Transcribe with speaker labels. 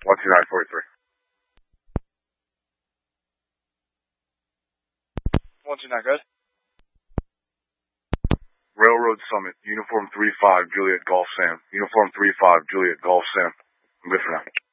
Speaker 1: 12943.
Speaker 2: 129, good.
Speaker 1: Railroad Summit, Uniform 35, Juliet Golf Sam. Uniform 35, Juliet Golf Sam. I'm good for now.